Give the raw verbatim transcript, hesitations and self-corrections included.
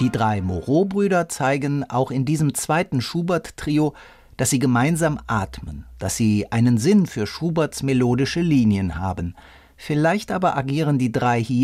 Die drei Moreau-Brüder zeigen auch in diesem zweiten Schubert-Trio, dass sie gemeinsam atmen, dass sie einen Sinn für Schuberts melodische Linien haben. Vielleicht aber agieren die drei hier